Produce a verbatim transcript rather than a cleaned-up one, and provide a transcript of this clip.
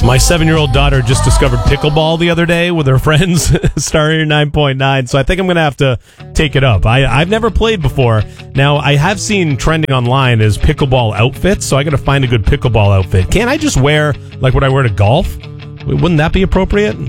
My seven-year-old daughter just discovered pickleball the other day with her friends, Starry nine point nine, so I think I'm going to have to take it up. I, I've never played before. Now, I have seen trending online as pickleball outfits, so I got to find a good pickleball outfit. Can't I just wear, like, what I wear to golf? Wouldn't that be appropriate?